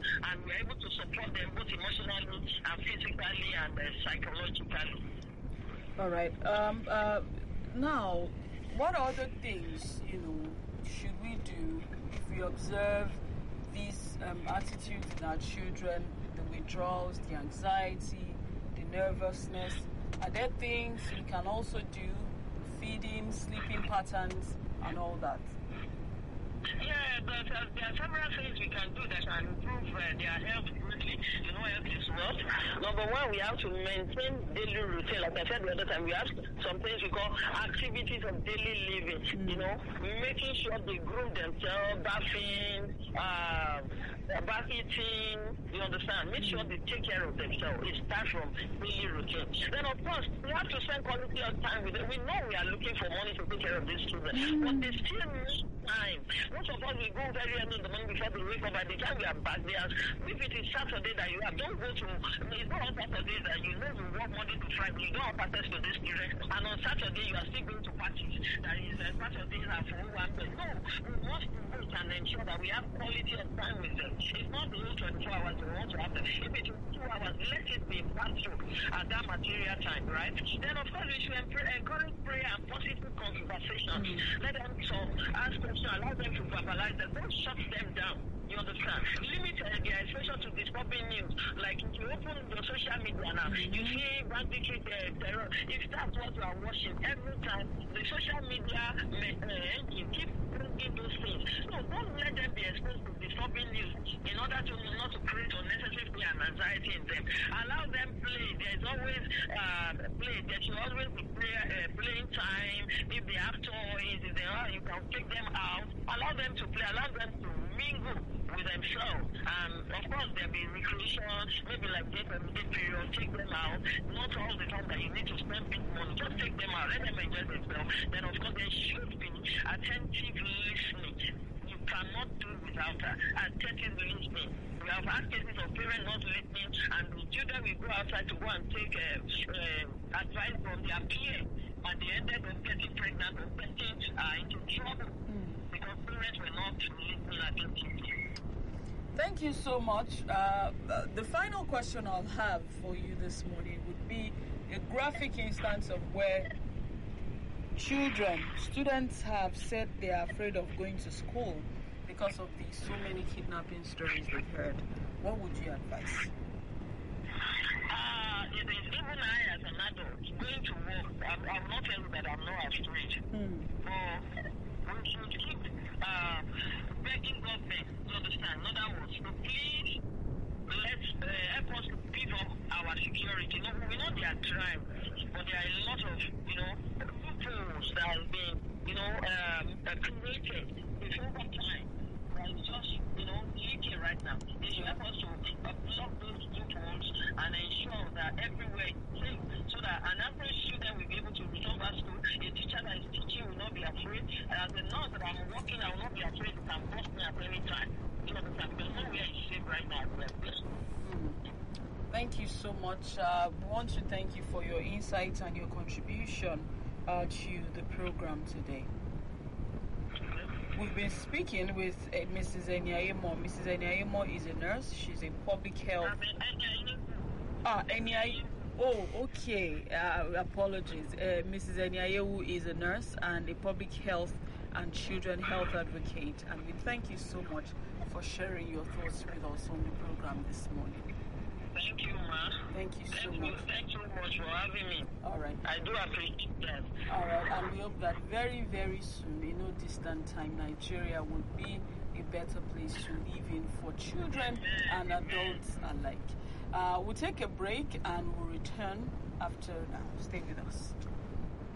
and we're able to support them both emotionally and physically and psychologically. All right. Now, what other things, should we do if we observe these attitudes in our children, the withdrawals, the anxiety, the nervousness? Are there things we can also do, feeding, sleeping patterns, and all that? Yeah, but there are several things we can do that can improve their health greatly. Health is wealth. Number one, we have to maintain daily routine. Like I said the other time, we have some things we call activities of daily living. Making sure they groom themselves, bathing, bath eating. You understand? Make sure they take care of themselves. It starts from daily routine. Then, of course, we have to spend quality of time with them. We know we are looking for money to take care of these children, but they still need time. Most of us, we go very early in the morning before they wake up. By the time we are back, if it is Saturday that you have, don't go to, it's not on Saturday that you work Monday to Friday, you don't have access to this children, and on Saturday you are still going to parties. That is, Saturdays are for one, but no, we must wait and ensure that we have quality of time with them. It's not the whole 24 hours we want to have them. If it is 2 hours, let it be passed through at that material time, right? Then, of course, we should encourage prayer and positive conversations. Let them ask questions, allow them to verbalize them, don't shut them down. You understand? Limit their exposure to disturbing news. Like if you open your social media now, you see banditry, terror. If that's what you are watching every time, the social media you keep bringing those things. So don't let them be exposed to disturbing news in order to not to create unnecessary fear and anxiety in them. Allow them play. There's always play. There should always be playing time. If they have toys, if they are, you can take them out. Allow them to play. Allow them to mingle with themselves. Of course, there'll be recreation, maybe like day period, take them out. Not all the time that you need to spend big money. Just take them out, let them enjoy themselves. Then, of course, there should be attentive listening. You cannot do without attentive listening. We have had cases of parents not listening, and the children will go outside to go and take advice from their peers, and they ended up getting pregnant or getting into trouble because parents were not listening attentively. Thank you so much. The final question I'll have for you this morning would be a graphic instance of where students have said they are afraid of going to school because of the so many kidnapping stories they've heard. What would you advise? It is even I as an adult going to work. I'm not telling you that I'm not afraid. We should keep begging government to understand. In other words, so please let's help us to beef up our security. We know there are crimes, but there are a lot of loopholes that have been created over time. That is just leaking right now. They should help us to block those loopholes and ensure that everywhere is safe, so that an average student will be able to return back to school. A teacher that is teaching will not be afraid. And as a nurse that I'm working, I will not be afraid it can bust me at any time. Because nowhere is safe right now. Thank you so much. We want to thank you for your insights and your contribution to the program today. We've been speaking with Mrs. Eniaye-Moore. Mrs. Eniaye-Moore is a nurse. She's a public health. Eniaye. Oh, okay. Apologies. Mrs. Eniaye is a nurse and a public health and children health advocate. And we thank you so much for sharing your thoughts with us on the program this morning. Thank you, ma. Thank you so much. Thank you much for having me. All right. I do appreciate that. All right. And we hope that very, very soon, in no distant time, Nigeria will be a better place to live in for children and adults alike. We'll take a break and we'll return after now. Stay with us.